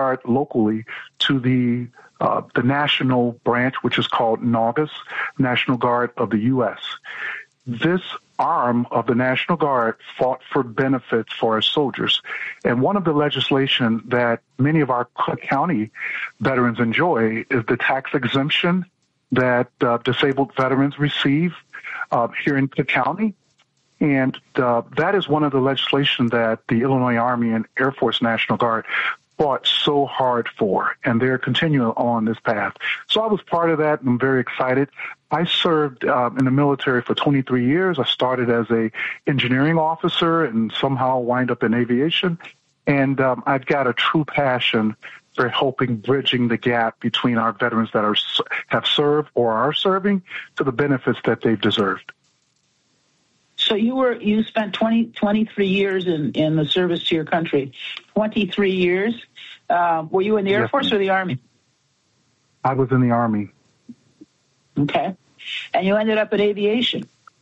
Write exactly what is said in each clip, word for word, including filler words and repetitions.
Guard locally to the uh, the national branch, which is called NAUGUS, National Guard of the U S. This arm of the National Guard fought for benefits for our soldiers. And one of the legislation that many of our Cook County veterans enjoy is the tax exemption that uh, disabled veterans receive uh, here in Cook County. And uh, that is one of the legislation that the Illinois Army and Air Force National Guard fought so hard for, and they're continuing on this path. So I was part of that, and I'm very excited. I served uh, in the military for twenty-three years. I started as a engineering officer and somehow wind up in aviation. And um, I've got a true passion for helping bridging the gap between our veterans that are have served or are serving to the benefits that they've deserved. So you were you spent twenty, twenty-three years in, in the service to your country. twenty-three years. Uh, were you in the Air yes, Force ma'am. or the Army? I was in the Army. Okay. And you ended up in aviation.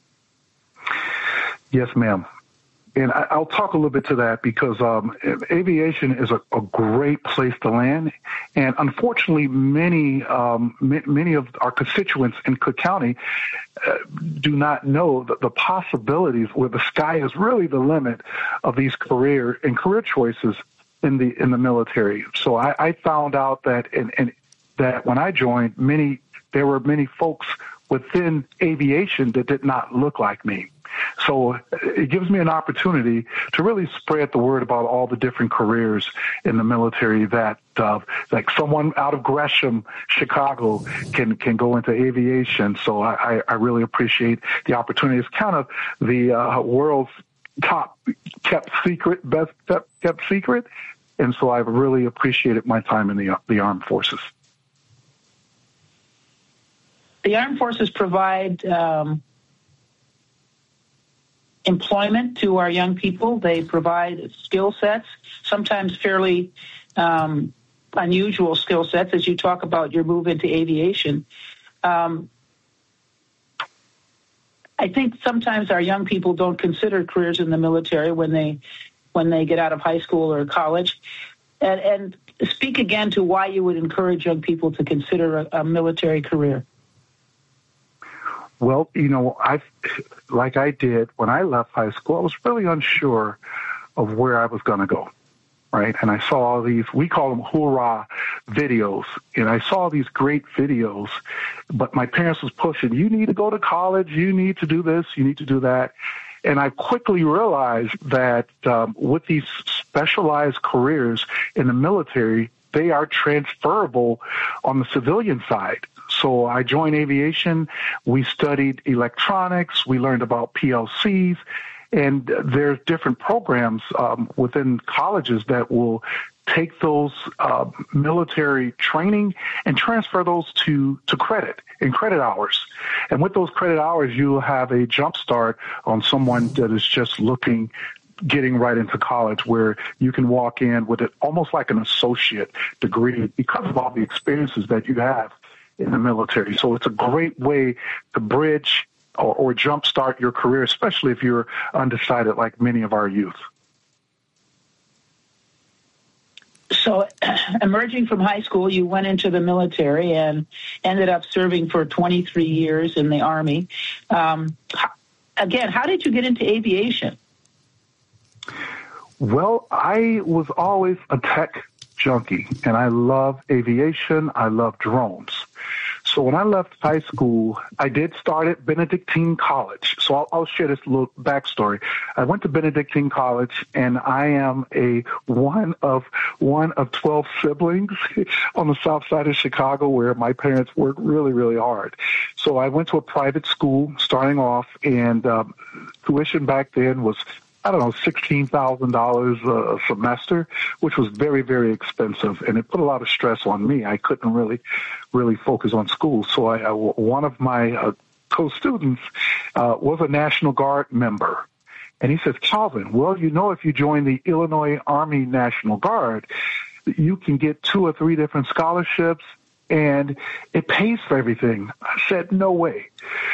Yes, ma'am. And I, I'll talk a little bit to that because um, aviation is a, a great place to land. And unfortunately, many um, m- many of our constituents in Cook County uh, do not know that the possibilities where the sky is really the limit of these career and career choices in the in the military. So I, I found out that in, in, that when I joined, many there were many folks within aviation that did not look like me. So it gives me an opportunity to really spread the word about all the different careers in the military that, uh, like someone out of Gresham, Chicago can, can go into aviation. So I, I really appreciate the opportunity. It's kind of the uh, world's top kept secret, best kept, kept secret. And so I've really appreciated my time in the, the armed forces. The armed forces provide um employment to our young people. They provide skill sets, sometimes fairly um, unusual skill sets, as you talk about your move into aviation. Um, I think sometimes our young people don't consider careers in the military when they when they get out of high school or college. And, and speak again to why you would encourage young people to consider a, a military career. Well, you know, I, like I did when I left high school, I was really unsure of where I was going to go, right? And I saw these, we call them hoorah videos, and I saw these great videos, but my parents was pushing, you need to go to college, you need to do this, you need to do that. And I quickly realized that um, with these specialized careers in the military, they are transferable on the civilian side. So I joined aviation. We studied electronics. We learned about P L Cs. And there's different programs um, within colleges that will take those uh, military training and transfer those to, to credit and credit hours. And with those credit hours, you'll have a jump start on someone that is just looking getting right into college, where you can walk in with it almost like an associate degree because of all the experiences that you have in the military. So it's a great way to bridge or, or jumpstart your career, especially if you're undecided like many of our youth. So emerging from high school, you went into the military and ended up serving for twenty-three years in the Army. Um, again, how did you get into aviation? Well, I was always a tech junkie, and I love aviation. I love drones. So when I left high school, I did start at Benedictine College. So I'll, I'll share this little backstory. I went to Benedictine College, and I am a one of one of twelve siblings on the south side of Chicago, where my parents worked really, really hard. So I went to a private school starting off, and um, tuition back then was, I don't know, sixteen thousand dollars a semester, which was very, very expensive. And it put a lot of stress on me. I couldn't really, really focus on school. So I, I one of my uh, co-students uh, was a National Guard member. And he says, Calvin, well, you know, if you join the Illinois Army National Guard, you can get two or three different scholarships, and it pays for everything. I said, no way. So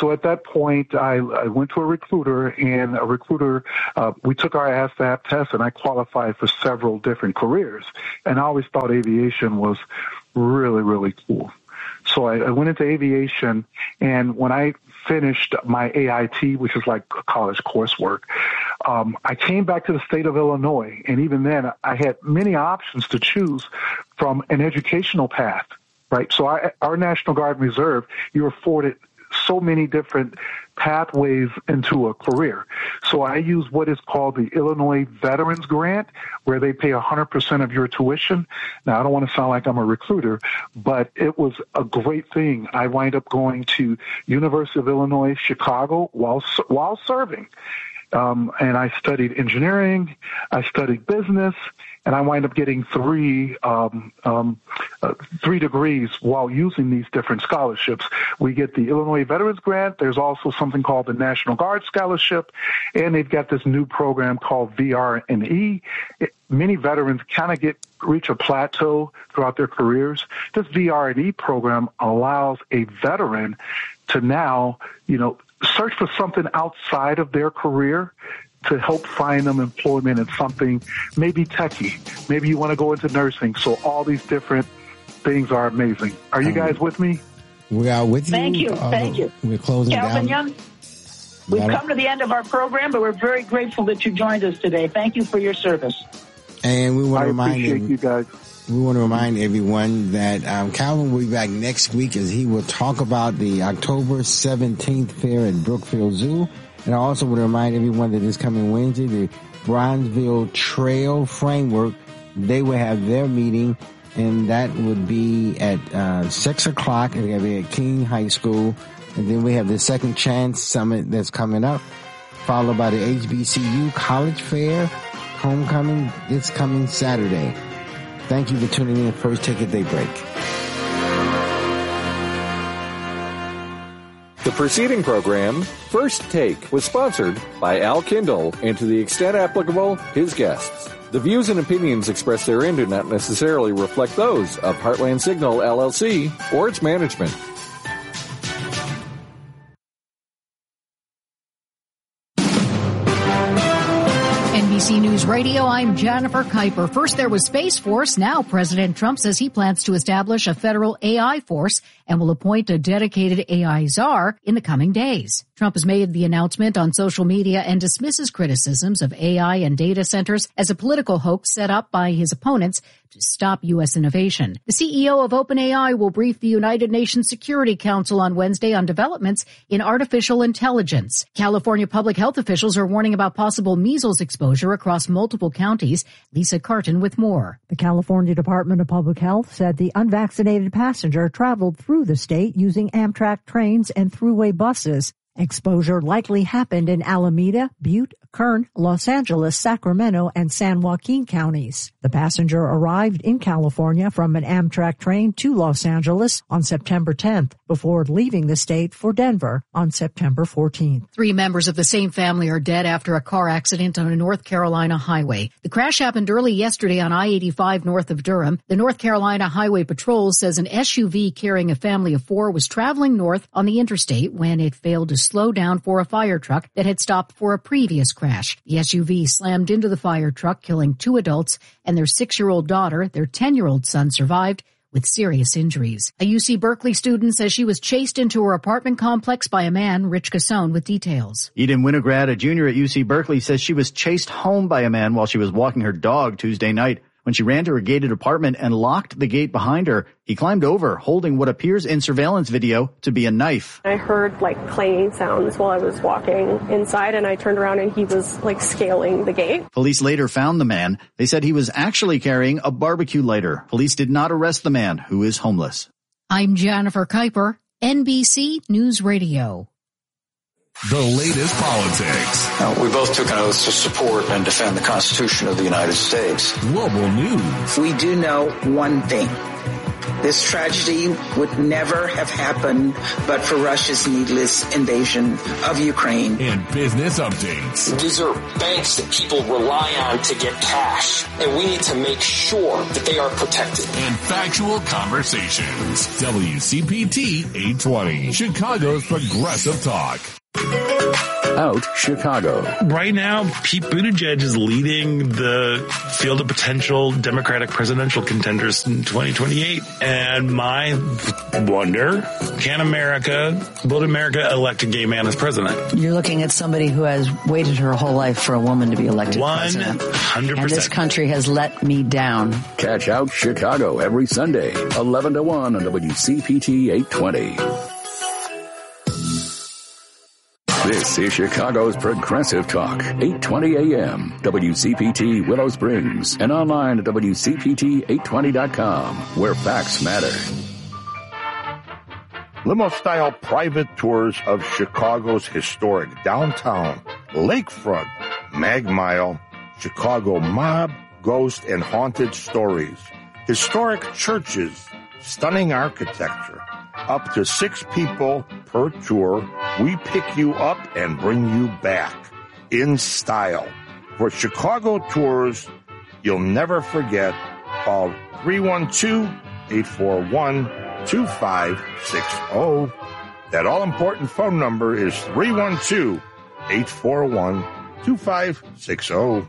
so at that point, I, I went to a recruiter, and a recruiter, uh, we took our A S V A B test, and I qualified for several different careers. And I always thought aviation was really, really cool. So I, I went into aviation, and when I finished my A I T, which is like college coursework, um, I came back to the state of Illinois, and even then I had many options to choose from an educational path, right? So our, our National Guard and Reserve, you're afforded so many different pathways into a career. So I use what is called the Illinois Veterans Grant, where they pay one hundred percent of your tuition. Now, I don't want to sound like I'm a recruiter, but it was a great thing. I wind up going to University of Illinois, Chicago, while while serving. Um, and I studied engineering, I studied business, and I wind up getting three um, um, uh, three degrees while using these different scholarships. We get the Illinois Veterans Grant. There's also something called the National Guard Scholarship, and they've got this new program called V R and E. It, many veterans kind of get reach a plateau throughout their careers. This V R and E program allows a veteran to now, you know, search for something outside of their career to help find them employment in something maybe techie. Maybe you want to go into nursing. So all these different things are amazing. Are you guys with me? We are with you. Thank you. Uh, Thank you. We're closing Calvin down. Young, we've come to the end of our program, but we're very grateful that you joined us today. Thank you for your service. And we want to I remind appreciate every, you guys. We want to remind everyone that um, Calvin will be back next week as he will talk about the October seventeenth fair at Brookfield Zoo. And I also want to remind everyone that this coming Wednesday, the Bronzeville Trail Framework, they will have their meeting, and that would be at uh, six o'clock. It's going to be at King High School. And then we have the Second Chance Summit that's coming up, followed by the H B C U College Fair Homecoming this coming Saturday. Thank you for tuning in. First Take a Daybreak. The preceding program, First Take, was sponsored by Al Kindle and, to the extent applicable, his guests. The views and opinions expressed therein do not necessarily reflect those of Heartland Signal, L L C, or its management. N B C News Radio, I'm Jennifer Kuiper. First there was Space Force. Now President Trump says he plans to establish a federal A I force and will appoint a dedicated A I czar in the coming days. Trump has made the announcement on social media and dismisses criticisms of A I and data centers as a political hoax set up by his opponents to stop U S innovation. The C E O of OpenAI will brief the United Nations Security Council on Wednesday on developments in artificial intelligence. California public health officials are warning about possible measles exposure across multiple counties. Lisa Carton with more. The California Department of Public Health said the unvaccinated passenger traveled through the state using Amtrak trains and thruway buses. Exposure likely happened in Alameda, Butte, Kern, Los Angeles, Sacramento, and San Joaquin counties. The passenger arrived in California from an Amtrak train to Los Angeles on September tenth before leaving the state for Denver on September fourteenth. Three members of the same family are dead after a car accident on a North Carolina highway. The crash happened early yesterday on I eighty-five north of Durham. The North Carolina Highway Patrol says an S U V carrying a family of four was traveling north on the interstate when it failed to slow down for a fire truck that had stopped for a previous crash. The S U V slammed into the fire truck, killing two adults and their six-year-old daughter. Their ten-year-old son survived with serious injuries. A U C Berkeley student says she was chased into her apartment complex by a man. Rich Casson with details. Eden Winograd, a junior at U C Berkeley, says she was chased home by a man while she was walking her dog Tuesday night. When she ran to her gated apartment and locked the gate behind her, he climbed over, holding what appears in surveillance video to be a knife. I heard like clanging sounds while I was walking inside, and I turned around and he was like scaling the gate. Police later found the man. They said he was actually carrying a barbecue lighter. Police did not arrest the man, who is homeless. I'm Jennifer Kuiper, N B C News Radio. The latest politics. Uh, we both took an oath to support and defend the Constitution of the United States. Global news. We do know one thing. This tragedy would never have happened but for Russia's needless invasion of Ukraine. And business updates. These are banks that people rely on to get cash, and we need to make sure that they are protected. And factual conversations. W C P T eight twenty, Chicago's Progressive Talk. Out Chicago. Right now, Pete Buttigieg is leading the field of potential Democratic presidential contenders in twenty twenty-eight. And my wonder, can America, will America elect a gay man as president? You're looking at somebody who has waited her whole life for a woman to be elected president. one hundred percent. And this country has let me down. Catch Out Chicago every Sunday, eleven to one on W C P T eight twenty. This is Chicago's Progressive Talk, eight twenty A M, W C P T Willow Springs, and online at W C P T eight twenty dot com, where facts matter. Limo-style private tours of Chicago's historic downtown, lakefront, Mag Mile, Chicago mob, ghost, and haunted stories, historic churches, stunning architecture. Up to six people per tour, we pick you up and bring you back in style. For Chicago tours you'll never forget, call three one two, eight four one, two five six zero. That all-important phone number is three one two, eight four one, two five six zero.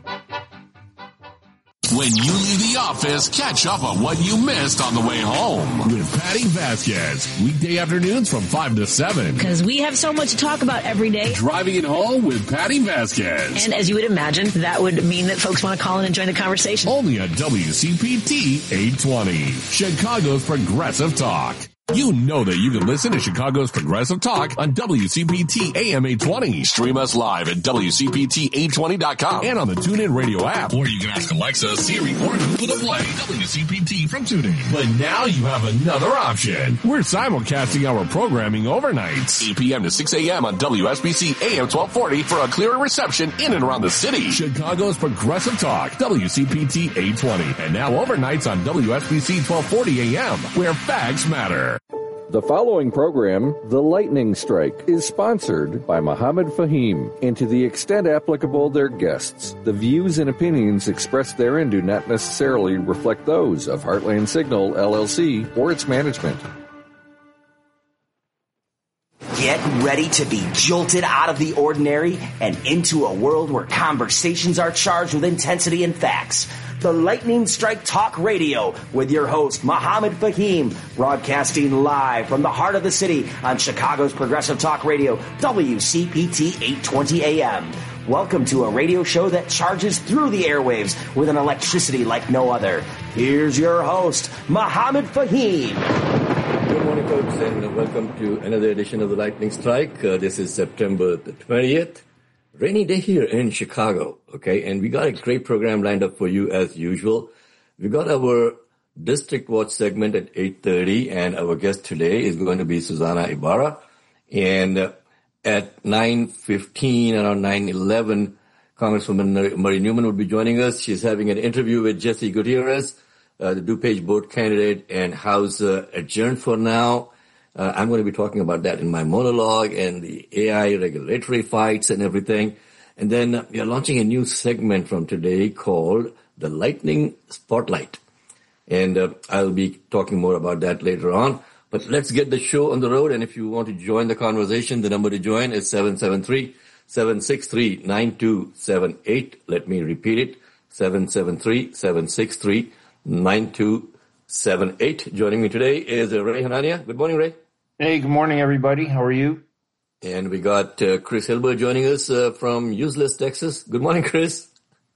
When you leave the office, catch up on what you missed on the way home with Patty Vasquez. Weekday afternoons from five to seven. Because we have so much to talk about every day. Driving it home with Patty Vasquez. And as you would imagine, that would mean that folks want to call in and join the conversation. Only at W C P T eight twenty, Chicago's Progressive Talk. You know that you can listen to Chicago's Progressive Talk on W C P T A M eight twenty. Stream us live at W C P T eight twenty dot com and on the TuneIn Radio app. Or you can ask Alexa, Siri, or Google to play W C P T from TuneIn. But now you have another option. We're simulcasting our programming overnights. eight p.m. to six a.m. on W S B C A M twelve forty for a clearer reception in and around the city. Chicago's Progressive Talk, W C P T eight twenty. And now overnights on W S B C twelve forty A M, where facts matter. The following program, The Lightning Strike, is sponsored by Mohammed Fahim, and to the extent applicable, their guests. The views and opinions expressed therein do not necessarily reflect those of Heartland Signal, L L C, or its management. Get ready to be jolted out of the ordinary and into a world where conversations are charged with intensity and facts. The Lightning Strike Talk Radio with your host, Mohammed Fahim, broadcasting live from the heart of the city on Chicago's Progressive Talk Radio, W C P T eight twenty A M. Welcome to a radio show that charges through the airwaves with an electricity like no other. Here's your host, Mohammed Fahim. Good morning, folks, and welcome to another edition of the Lightning Strike. Uh, this is September the twentieth. Rainy day here in Chicago, okay? And we got a great program lined up for you as usual. We got our District Watch segment at eight thirty, and our guest today is going to be Susana Ibarra. And uh, at nine fifteen, around nine eleven, Congresswoman Marie Newman will be joining us. She's having an interview with Jesse Gutierrez, uh, the DuPage board candidate, and House uh, adjourned for now. Uh, I'm going to be talking about that in my monologue and the A I regulatory fights and everything. And then uh, we are launching a new segment from today called the Lightning Spotlight. And uh, I'll be talking more about that later on. But let's get the show on the road. And if you want to join the conversation, the number to join is seven seven three, seven six three, nine two seven eight. Let me repeat it, seven seven three, seven six three, nine two seven eight. Joining me today is uh, Ray Hanania. Good morning, Ray. Hey, good morning, everybody. How are you? And we got uh, Chris Hilbert joining us uh, from Useless, Texas. Good morning, Chris.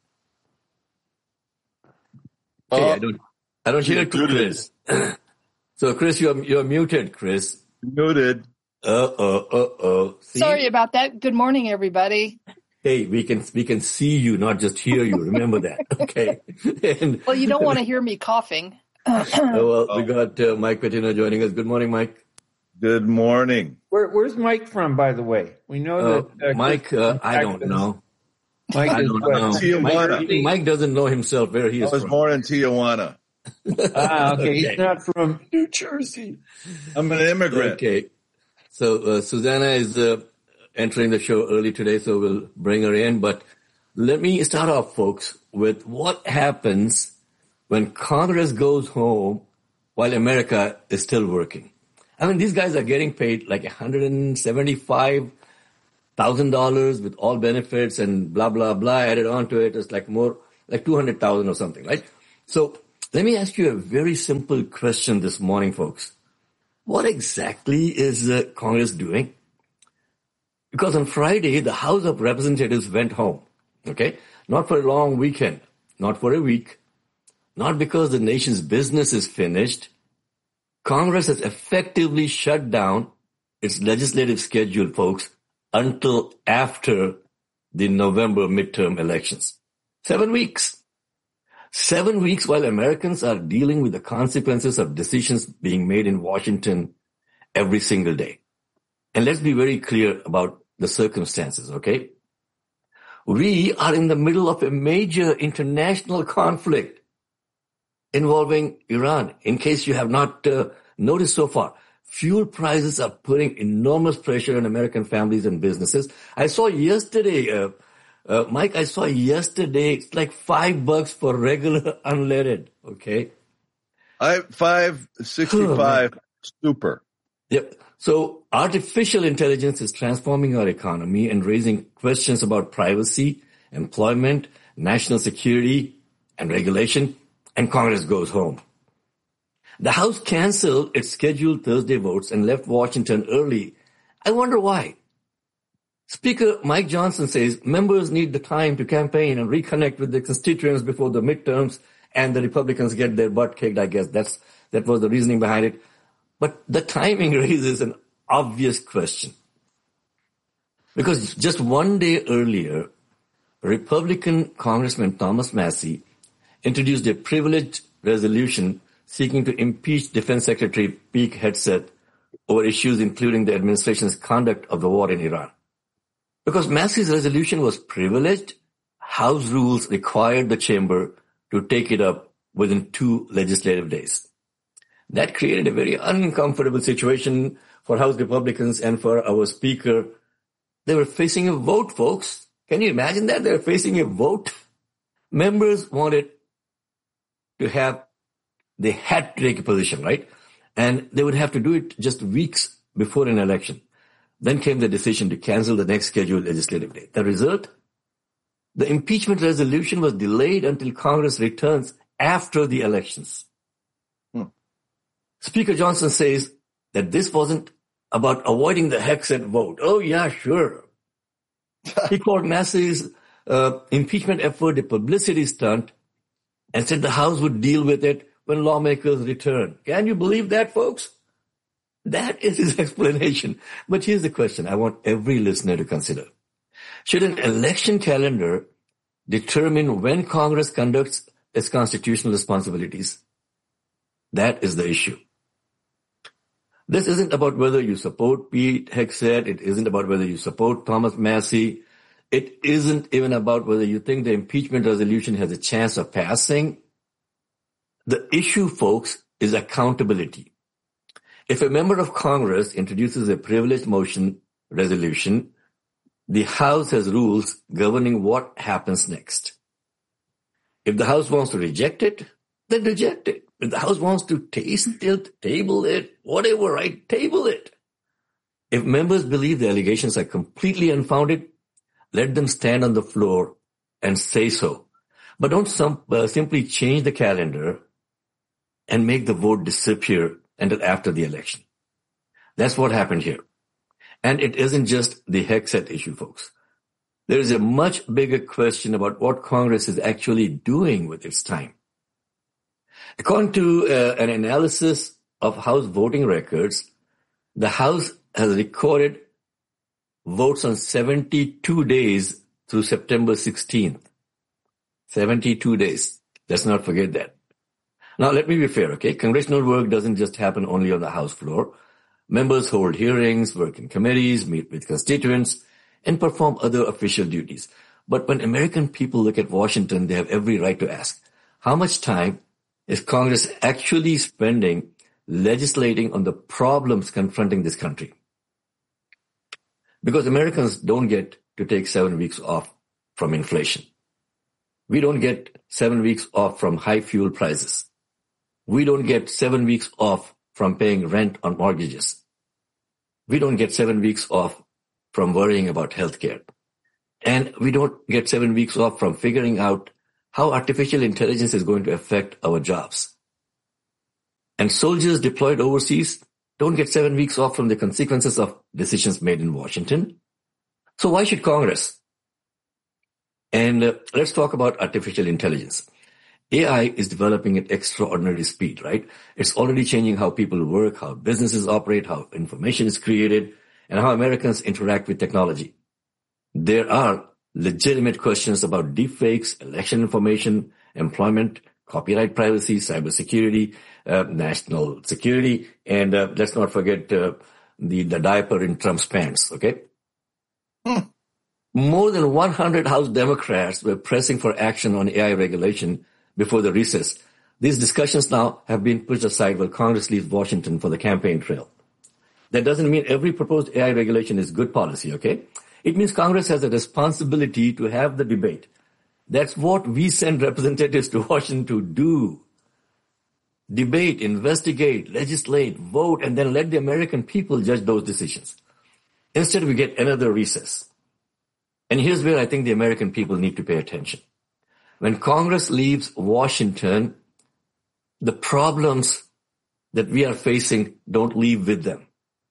Okay, uh, I don't, I don't hear Chris. So, Chris, you're you're muted, Chris. Muted. Uh oh, uh oh. Sorry about that. Good morning, everybody. Hey, we can we can see you, not just hear you. Remember that, okay? And, well, you don't want to hear me coughing. uh, well, we got uh, Mike Patino joining us. Good morning, Mike. Good morning. Where, where's Mike from, by the way? We know uh, that... Uh, Mike, uh, I don't know. Mike I is don't what? know. Tijuana. Mike, Mike doesn't know himself where he is I was from. born in Tijuana. Ah, okay. Okay. He's not from New Jersey. I'm an immigrant. Okay. So uh, Susanna is uh, entering the show early today, so we'll bring her in. But let me start off, folks, with what happens when Congress goes home while America is still working. I mean, these guys are getting paid like one hundred seventy-five thousand dollars with all benefits and blah, blah, blah added onto it. It's like more, like two hundred thousand dollars or something, right? So let me ask you a very simple question this morning, folks. What exactly is uh, Congress doing? Because on Friday, the House of Representatives went home, okay? Not for a long weekend, not for a week, not because the nation's business is finished. Congress has effectively shut down its legislative schedule, folks, until after the November midterm elections. Seven weeks. Seven weeks while Americans are dealing with the consequences of decisions being made in Washington every single day. And let's be very clear about the circumstances, okay? We are in the middle of a major international conflict involving Iran. In case you have not uh, noticed so far, fuel prices are putting enormous pressure on American families and businesses. I saw yesterday, uh, uh, Mike, I saw yesterday, it's like five bucks for regular unleaded, okay? I five sixty-five super. Yep. So artificial intelligence is transforming our economy and raising questions about privacy, employment, national security, and regulation, and Congress goes home. The House canceled its scheduled Thursday votes and left Washington early. I wonder why. Speaker Mike Johnson says members need the time to campaign and reconnect with their constituents before the midterms and the Republicans get their butt kicked, I guess. That's, that was the reasoning behind it. But the timing raises an obvious question. Because just one day earlier, Republican Congressman Thomas Massie introduced a privileged resolution seeking to impeach Defense Secretary Pete Hegseth over issues including the administration's conduct of the war in Iran. Because Massie's resolution was privileged, House rules required the chamber to take it up within two legislative days. That created a very uncomfortable situation for House Republicans and for our Speaker. They were facing a vote, folks. Can you imagine that? They were facing a vote. Members wanted to have, they had to take a position, right? And they would have to do it just weeks before an election. Then came the decision to cancel the next scheduled legislative day. The result? The impeachment resolution was delayed until Congress returns after the elections. Hmm. Speaker Johnson says that this wasn't about avoiding the Hegseth vote. Oh, yeah, sure. He called Massie's uh, impeachment effort a publicity stunt and said the House would deal with it when lawmakers return. Can you believe that, folks? That is his explanation. But here's the question I want every listener to consider. Should an election calendar determine when Congress conducts its constitutional responsibilities? That is the issue. This isn't about whether you support Pete Hegseth. It isn't about whether you support Thomas Massie. It isn't even about whether you think the impeachment resolution has a chance of passing. The issue, folks, is accountability. If a member of Congress introduces a privileged motion resolution, the House has rules governing what happens next. If the House wants to reject it, then reject it. If the House wants to taste it, table it, whatever, right, table it. If members believe the allegations are completely unfounded, let them stand on the floor and say so. But don't some, uh, simply change the calendar and make the vote disappear until after the election. That's what happened here. And it isn't just the Hegseth issue, folks. There is a much bigger question about what Congress is actually doing with its time. According to uh, an analysis of House voting records, the House has recorded votes on seventy-two days through September sixteenth. seventy-two days. Let's not forget that. Now, let me be fair, okay? Congressional work doesn't just happen only on the House floor. Members hold hearings, work in committees, meet with constituents, and perform other official duties. But when American people look at Washington, they have every right to ask, how much time is Congress actually spending legislating on the problems confronting this country? Because Americans don't get to take seven weeks off from inflation. We don't get seven weeks off from high fuel prices. We don't get seven weeks off from paying rent on mortgages. We don't get seven weeks off from worrying about healthcare. And we don't get seven weeks off from figuring out how artificial intelligence is going to affect our jobs. And soldiers deployed overseas don't get seven weeks off from the consequences of decisions made in Washington. So why should Congress? And uh, let's talk about artificial intelligence. A I is developing at extraordinary speed, right? It's already changing how people work, how businesses operate, how information is created, and how Americans interact with technology. There are legitimate questions about deepfakes, election information, employment, copyright privacy, cybersecurity, uh, national security, and uh, let's not forget uh, the, the diaper in Trump's pants, okay? Hmm. More than one hundred House Democrats were pressing for action on A I regulation before the recess. These discussions now have been pushed aside while Congress leaves Washington for the campaign trail. That doesn't mean every proposed A I regulation is good policy, okay? It means Congress has a responsibility to have the debate. That's what we send representatives to Washington to do. Debate, investigate, legislate, vote, and then let the American people judge those decisions. Instead, we get another recess. And here's where I think the American people need to pay attention. When Congress leaves Washington, the problems that we are facing don't leave with them.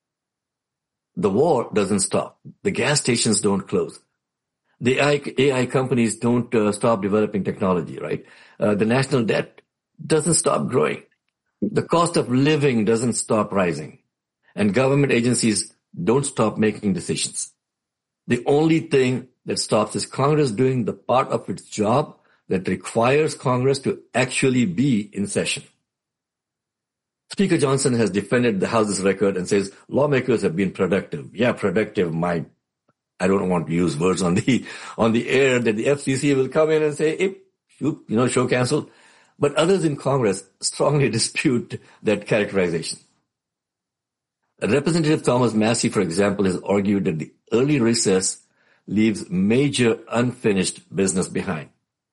The war doesn't stop. The gas stations don't close. The A I companies don't uh, stop developing technology, right? Uh, the national debt doesn't stop growing. The cost of living doesn't stop rising. And government agencies don't stop making decisions. The only thing that stops is Congress doing the part of its job that requires Congress to actually be in session. Speaker Johnson has defended the House's record and says lawmakers have been productive. Yeah, productive. My, I don't want to use words on the on the air that the F C C will come in and say, hey, you know, show canceled. But others in Congress strongly dispute that characterization. Representative Thomas Massie, for example, has argued that the early recess leaves major unfinished business behind.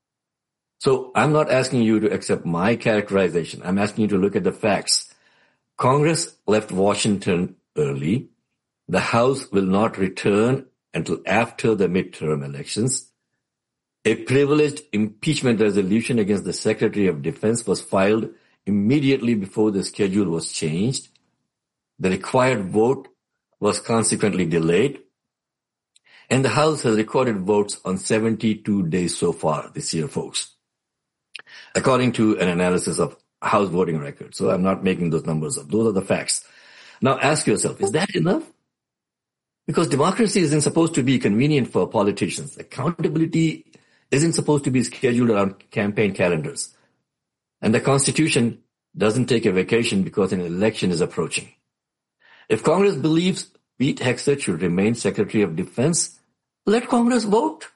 So I'm not asking you to accept my characterization. I'm asking you to look at the facts. Congress left Washington early. The House will not return until after the midterm elections. A privileged impeachment resolution against the Secretary of Defense was filed immediately before the schedule was changed. The required vote was consequently delayed. And the House has recorded votes on seventy-two days so far this year, folks, according to an analysis of House voting records. So I'm not making those numbers up. Those are the facts. Now ask yourself, is that enough? Because democracy isn't supposed to be convenient for politicians. Accountability isn't supposed to be scheduled around campaign calendars. And the Constitution doesn't take a vacation because an election is approaching. If Congress believes Pete Hegseth should remain Secretary of Defense, let Congress vote.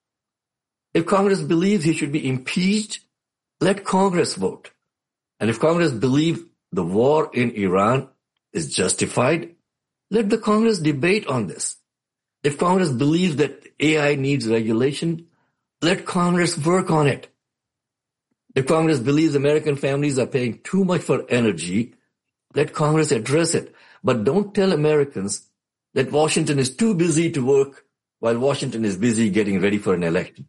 If Congress believes he should be impeached, let Congress vote. And if Congress believes the war in Iran is justified, let the Congress debate on this. If Congress believes that A I needs regulation, let Congress work on it. If Congress believes American families are paying too much for energy, let Congress address it. But don't tell Americans that Washington is too busy to work while Washington is busy getting ready for an election.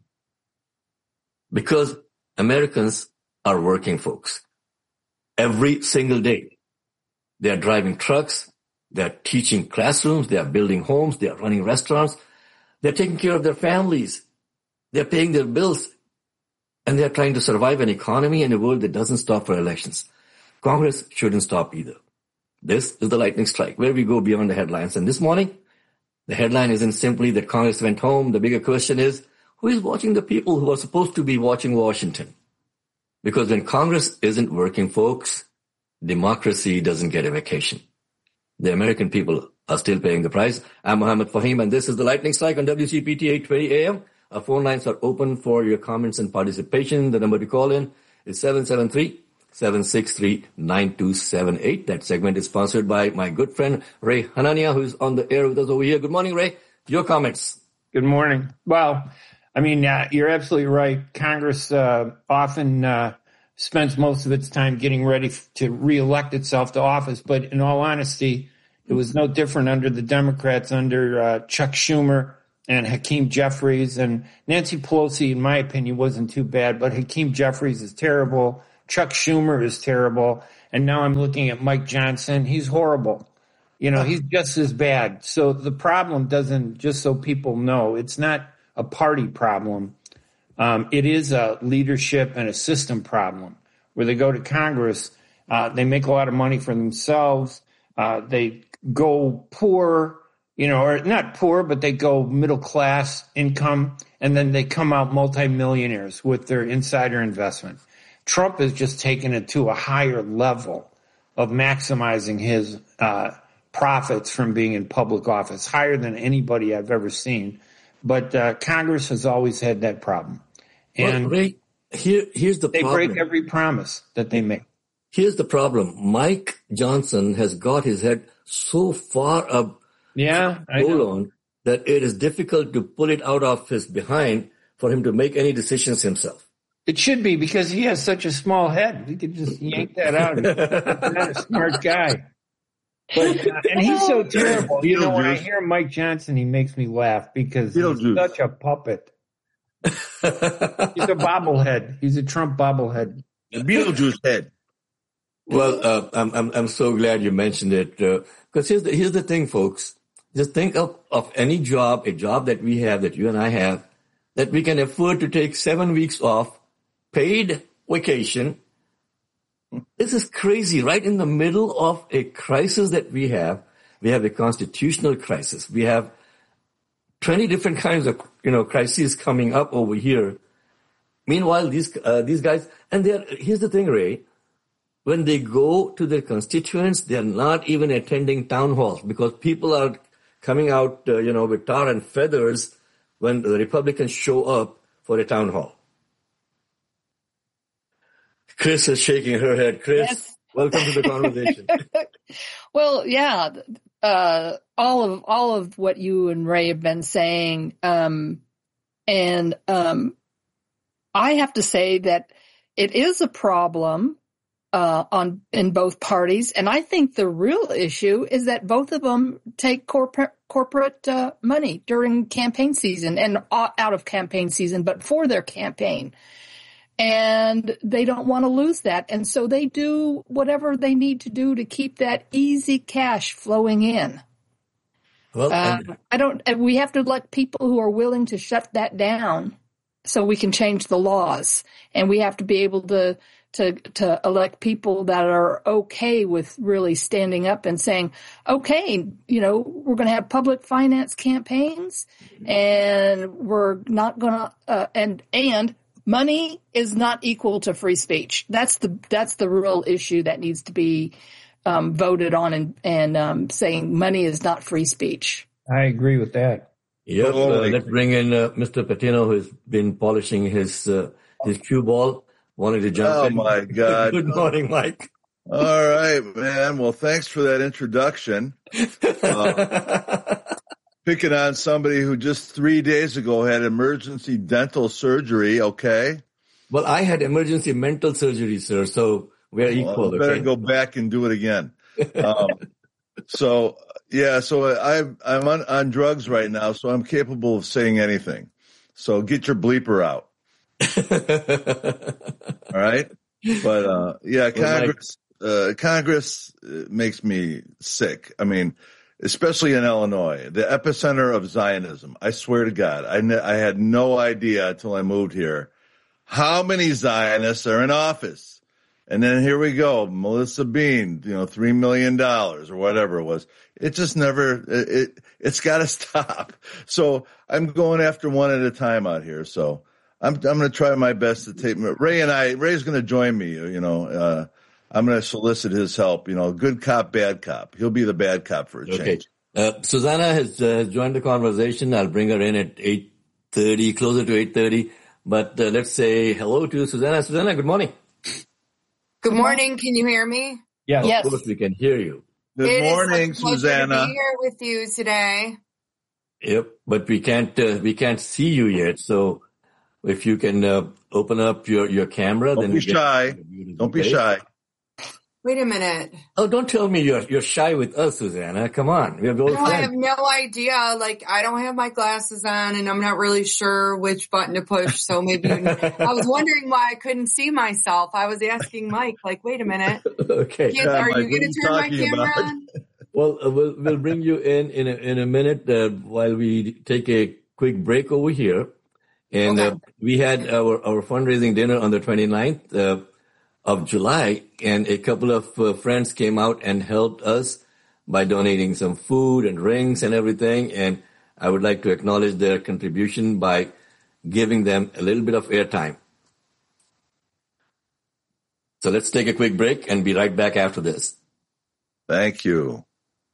Because Americans are working folks. Every single day. They are driving trucks. They are teaching classrooms. They are building homes. They are running restaurants. They are taking care of their families. They are paying their bills. And they are trying to survive an economy in a world that doesn't stop for elections. Congress shouldn't stop either. This is the lightning strike, where we go beyond the headlines. And this morning, the headline isn't simply that Congress went home. The bigger question is, who is watching the people who are supposed to be watching Washington? Because when Congress isn't working, folks, democracy doesn't get a vacation. The American people are still paying the price. I'm Mohammed Fahim, and this is the lightning strike on W C P T eight twenty A M. Our phone lines are open for your comments and participation. The number to call in is seven seven three, seven six three, nine two seven eight. That segment is sponsored by my good friend Ray Hanania, who's on the air with us over here. Good morning, Ray. Your comments. Good morning. Well, I mean, uh, you're absolutely right. Congress uh, often uh, spends most of its time getting ready f- to reelect itself to office. But in all honesty, it was no different under the Democrats, under uh, Chuck Schumer and Hakeem Jeffries. And Nancy Pelosi, in my opinion, wasn't too bad. But Hakeem Jeffries is terrible. Chuck Schumer is terrible. And now I'm looking at Mike Johnson. He's horrible. You know, he's just as bad. So the problem doesn't, just so people know, it's not a party problem. Um, it is a leadership and a system problem where they go to Congress, uh, they make a lot of money for themselves, uh, they go poor, you know, or not poor, but they go middle class income, and then they come out multimillionaires with their insider investment. Trump has just taken it to a higher level of maximizing his uh, profits from being in public office, higher than anybody I've ever seen. But uh, Congress has always had that problem. And well, Ray, here, here's the they problem. break every promise that they make. Here's the problem. Mike Johnson has got his head so far up yeah, I know. on that it is difficult to pull it out of his behind for him to make any decisions himself. It should be, because he has such a small head. He could just yank that out. He's not a smart guy. But, uh, and he's so terrible. You know, when I hear Mike Johnson, he makes me laugh because he's such a puppet. He's a bobblehead. He's a Trump bobblehead. The Beetlejuice head. Well, uh, I'm, I'm, I'm so glad you mentioned it. Uh, cause here's the, here's the thing, folks. Just think of, of any job, a job that we have, that you and I have, that we can afford to take seven weeks off, paid vacation. This is crazy. Right in the middle of a crisis that we have, we have a constitutional crisis. We have twenty different kinds of, you know, crises coming up over here. Meanwhile, these, uh, these guys, and they're, here's the thing, Ray, when they go to their constituents, they're not even attending town halls because people are coming out, uh, you know, with tar and feathers when the Republicans show up for a town hall. Chris is shaking her head. Chris, yes. Welcome to the conversation. Well, yeah, uh, all of all of what you and Ray have been saying, um, and um, I have to say that it is a problem uh, on in both parties, and I think the real issue is that both of them take corporate corporate uh, money during campaign season and out of campaign season, but for their campaign. And they don't want to lose that. And so they do whatever they need to do to keep that easy cash flowing in. Well, uh, I don't, we have to elect people who are willing to shut that down so we can change the laws. And we have to be able to, to, to elect people that are okay with really standing up and saying, okay, you know, we're going to have public finance campaigns and we're not going to, uh, and, and, money is not equal to free speech. That's the that's the real issue that needs to be um, voted on, and and um, saying money is not free speech. I agree with that. Yep. Uh, let's bring in uh, Mister Patino, who's been polishing his uh, his cue ball. Wanted to jump oh in. Oh my God! Good morning, Mike. All right, man. Well, thanks for that introduction. Uh, Picking on somebody who just three days ago had emergency dental surgery, okay? Well, I had emergency mental surgery, sir, so we're well, equal, I better okay? go back and do it again. Um, so, yeah, so I, I'm on, on drugs right now, so I'm capable of saying anything. So get your bleeper out. All right? But, uh, yeah, Congress, uh, Congress makes me sick. I mean, especially in Illinois, the epicenter of Zionism. I swear to God, I, ne- I had no idea until I moved here how many Zionists are in office. And then here we go, Melissa Bean, you know, three million dollars or whatever it was. It just never, it, it it's got to stop. So I'm going after one at a time out here. So I'm I'm going to try my best to take Ray and I. Ray's going to join me. You know, uh, I'm going to solicit his help. You know, good cop, bad cop. He'll be the bad cop for a change. Okay. Uh, Susanna has uh, joined the conversation. I'll bring her in at eight thirty, closer to eight thirty. But uh, let's say hello to Susanna. Susanna, good morning. Good morning. Can you hear me? Yeah. Yes. Of course we can hear you. Good it morning, is such a pleasure Susanna. to be here with you today. Yep, but we can't uh, we can't see you yet. So if you can uh, open up your, your camera, Don't then be we get shy. Don't be face. shy. Wait a minute. Oh, don't tell me you're you're shy with us, Susanna. Come on, we're both No, I friends. have no idea. Like, I don't have my glasses on, and I'm not really sure which button to push. So maybe you, I was wondering why I couldn't see myself. I was asking Mike, like, wait a minute. Okay. Can't, Yeah, are Mike, you going to turn my camera about? on? Well, uh, we'll we'll bring you in in a, in a minute uh, while we take a quick break over here. And Okay. uh, we had our, our fundraising dinner on the twenty-ninth uh, of July, and a couple of uh, friends came out and helped us by donating some food and rings and everything. And I would like to acknowledge their contribution by giving them a little bit of airtime. So let's take a quick break and be right back after this. Thank you.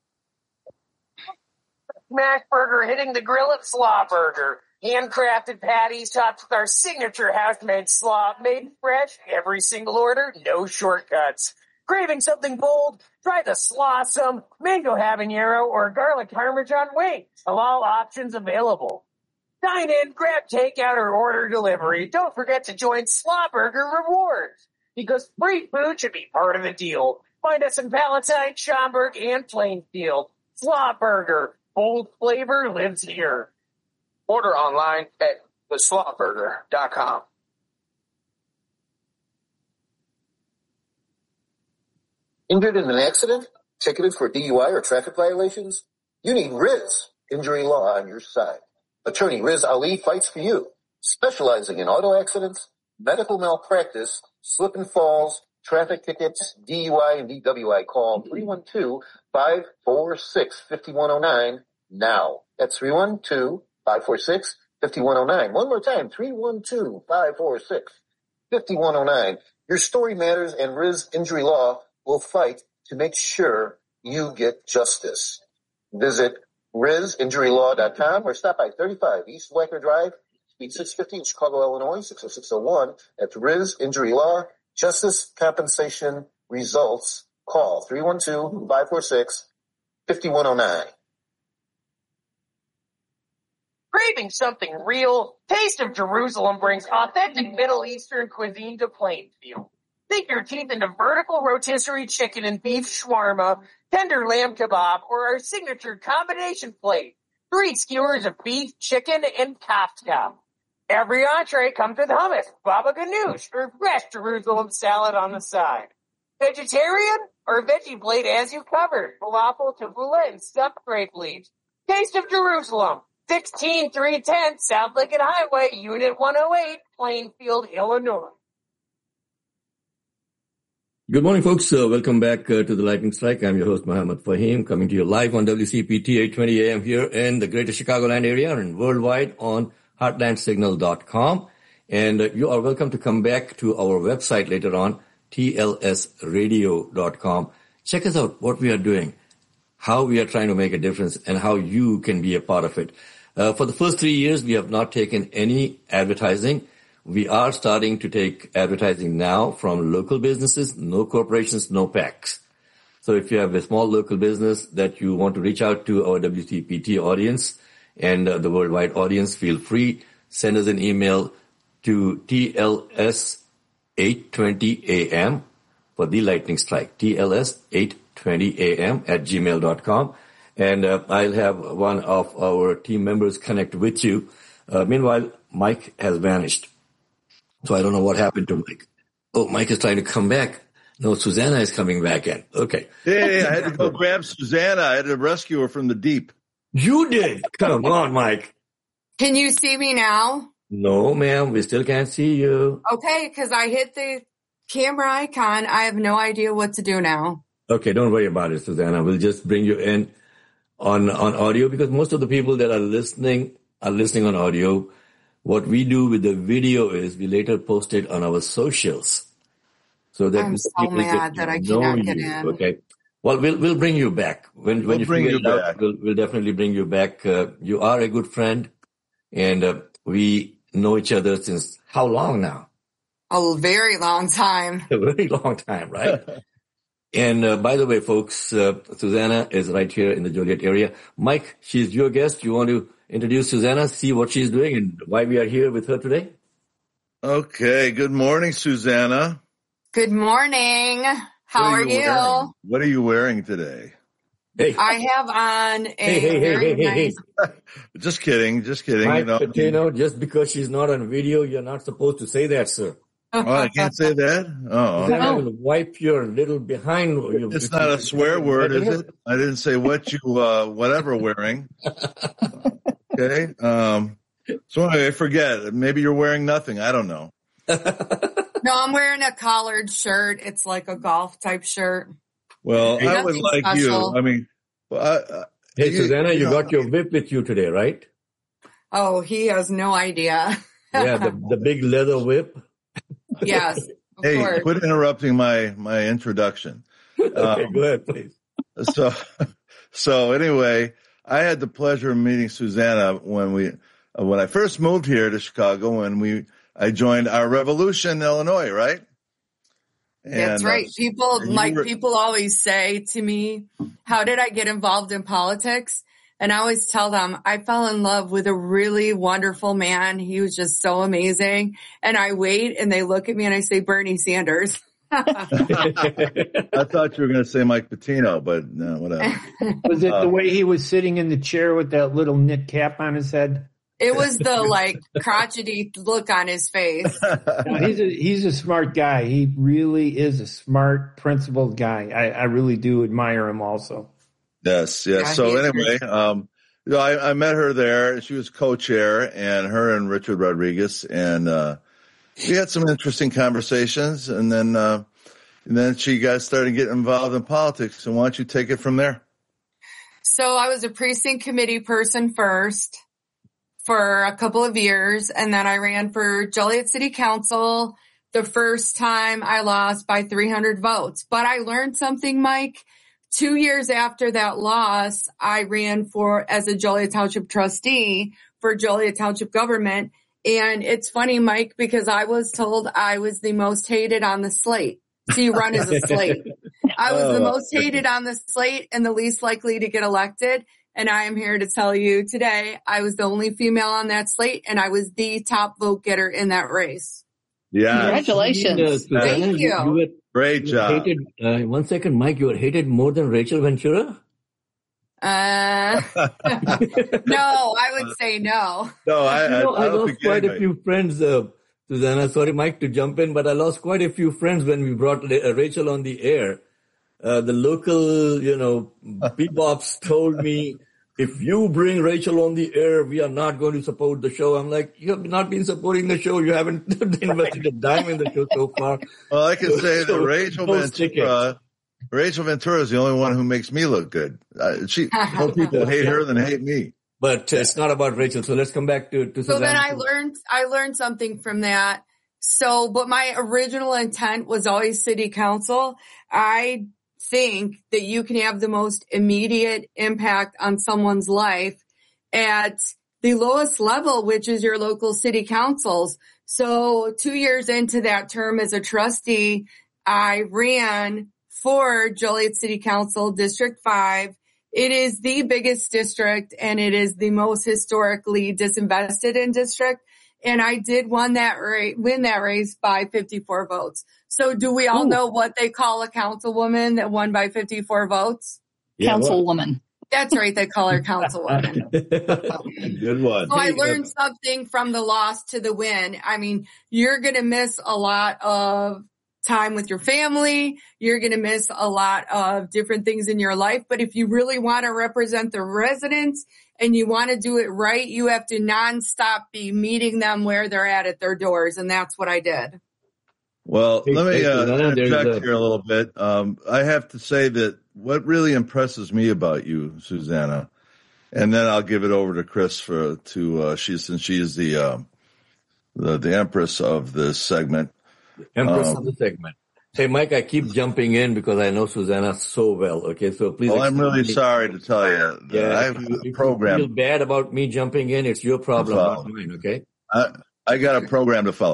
Smash Burger hitting the grill at Slaw Burger. Handcrafted patties topped with our signature house-made slaw, made fresh every single order, no shortcuts. Craving something bold? Try the Slawsome, mango habanero, or garlic parmesan wings. Halal options available. Dine in, grab takeout, or order delivery. Don't forget to join Slaw Burger Rewards, because free food should be part of the deal. Find us in Palatine, Schaumburg, and Plainfield. Slaw Burger. Bold flavor lives here. Order online at the slaw burger dot com. Injured in an accident? Ticketed for D U I or traffic violations? You need Riz Injury Law on your side. Attorney Riz Ali fights for you, specializing in auto accidents, medical malpractice, slip and falls, traffic tickets, D U I and D W I. Call three one two, five four six, five one zero nine now. That's three one two, five four six, five one zero nine. One more time, three one two, five four six, five one zero nine. Your story matters, and Riz Injury Law will fight to make sure you get justice. Visit riz injury law dot com or stop by thirty-five East Wacker Drive, Suite six fifty in Chicago, Illinois, six oh six oh one. That's Riz Injury Law. Justice, compensation, results. Call three one two, five four six, five one zero nine. Craving something real? Taste of Jerusalem brings authentic Middle Eastern cuisine to Plainfield. Sink your teeth into vertical rotisserie chicken and beef shawarma, tender lamb kebab, or our signature combination plate. Three skewers of beef, chicken, and kafta. Every entree comes with hummus, baba ganoush, or fresh Jerusalem salad on the side. Vegetarian or veggie plate as you covered. Falafel, tefillah, and stuffed grape leaves. Taste of Jerusalem. sixteen three ten South Lincoln Highway, Unit one oh eight, Plainfield, Illinois. Good morning, folks. Uh, welcome back uh, to the Lightning Strike. I'm your host, Muhammad Fahim, coming to you live on W C P T eight twenty A M here in the greater Chicagoland area and worldwide on heartland signal dot com. And uh, you are welcome to come back to our website later on, T L S radio dot com. Check us out, what we are doing, how we are trying to make a difference, and how you can be a part of it. Uh, for the first three years, we have not taken any advertising. We are starting to take advertising now from local businesses, no corporations, no PACs. So if you have a small local business that you want to reach out to our W C P T audience and uh, the worldwide audience, feel free. Send us an email to T L S eight twenty A M for the Lightning Strike, T L S eight twenty A M at gmail dot com. And uh, I'll have one of our team members connect with you. Uh, meanwhile, Mike has vanished. So I don't know what happened to Mike. Oh, Mike is trying to come back. No, Susanna is coming back in. Okay. Hey, I had to go grab Susanna. I had to rescue her from the deep. You did? Come on, Mike. Can you see me now? No, ma'am. We still can't see you. Okay, because I hit the camera icon. I have no idea what to do now. Okay, don't worry about it, Susanna. We'll just bring you in on, on audio because most of the people that are listening are listening on audio. What we do with the video is we later post it on our socials. So that I'm so people mad that I cannot get you. in. Okay. Well, we'll we'll bring you back when when We'll you bring figure you it out. back. We'll, we'll definitely bring you back. Uh, you are a good friend, and uh, we know each other since how long now? A very long time. A very long time, right? And uh, by the way, folks, uh, Susanna is right here in the Joliet area. Mike, she's your guest. You want to introduce Susanna, see what she's doing and why we are here with her today? Okay. Good morning, Susanna. Good morning. How What are you? you? wearing? What are you wearing today? Hey. I have on a Hey, hey, hey, very hey, hey, nice. hey. Just kidding. Just kidding. Mike you know. Patino, just because she's not on video, you're not supposed to say that, sir. Oh, I can't say that? Oh. Then I will wipe your little behind. You. It's not a swear word, is it? I didn't say what you, uh, whatever wearing. Okay. Um, so anyway, I forget. Maybe you're wearing nothing. I don't know. No, I'm wearing a collared shirt. It's like a golf type shirt. Well, I Nothing would like special. you. I mean, I, I, Hey, you, Susanna, you, you know, got your whip with you today, right? Oh, he has no idea. Yeah, the, the big leather whip. Yes, of Hey, course. quit interrupting my, my introduction. Okay, Um, go ahead, please. so, so anyway, I had the pleasure of meeting Susanna when we, uh, when I first moved here to Chicago, and we, I joined our revolution in Illinois, right? That's And, right. uh, People, and you like were- people always say to me, how did I get involved in politics? And I always tell them I fell in love with a really wonderful man. He was just so amazing. And I wait and they look at me and I say, Bernie Sanders. I thought you were going to say Mike Patino, but no, whatever. Was it Uh, the way he was sitting in the chair with that little knit cap on his head? It was the like crotchety look on his face. No, he's a he's a smart guy. He really is a smart, principled guy. I, I really do admire him also. Yes, yes. Yeah, so he is anyway, great. um, you know, I, I met her there. She was co-chair, and her and Richard Rodriguez, and uh, we had some interesting conversations. And then, uh, and then she got started getting involved in politics. And why don't you take it from there? So I was a precinct committee person first for a couple of years, and then I ran for Joliet City Council. The first time I lost by three hundred votes, but I learned something, Mike. Two years after that loss, I ran for as a Joliet Township trustee for Joliet Township government. And it's funny, Mike, because I was told I was the most hated on the slate. So you run as a slate. I was the most hated on the slate and the least likely to get elected. And I am here to tell you today, I was the only female on that slate and I was the top vote getter in that race. Yeah. Congratulations. Uh, Susanna, Thank you. you were, Great you were job. hated, uh, one second, Mike, you were hated more than Rachel Ventura? Uh, no, I would say no. No, I, You I, know, I I don't lost think quite a anybody- few friends, uh, Susanna. Sorry, Mike, to jump in, but I lost quite a few friends when we brought uh, Rachel on the air. Uh, the local, you know, bebops told me, if you bring Rachel on the air, we are not going to support the show. I'm like, you have not been supporting the show. You haven't invested a dime in the show so far. Well, I can say that So, Rachel no stick it. Ventura, Rachel Ventura is the only one who makes me look good. Uh, she, more people hate her than hate me. But uh, it's not about Rachel. So let's come back to, to So Susanna. then I learned, I learned something from that. So, but my original intent was always city council. I think that you can have the most immediate impact on someone's life at the lowest level, which is your local city councils. So two years into that term as a trustee, I ran for Joliet City Council District five. It is the biggest district and it is the most historically disinvested in district. And I did won that ra- win that race by fifty-four votes. So do we all Ooh. know what they call a councilwoman that won by fifty-four votes? Yeah, well, Councilwoman. That's right. They call her councilwoman. Good one. So I learned something from the loss to the win. I mean, you're going to miss a lot of time with your family. You're going to miss a lot of different things in your life. But if you really want to represent the residents and you want to do it right, you have to nonstop be meeting them where they're at at their doors. And that's what I did. Well, Hey, let me hey, uh, Susanna, there's interject a- here a little bit. Um, I have to say that what really impresses me about you, Susanna, and then I'll give it over to Chris for to uh, she since she is the um, the the empress of this segment. Empress Um, of the segment. Hey, Mike, I keep jumping in because I know Susanna so well. Okay, so please. Well, I'm explain really me- sorry to tell you that Yeah, I have if a you- if you program. feel bad about me jumping in, it's your problem, Follow. not mine. Okay. I, I got a program to follow.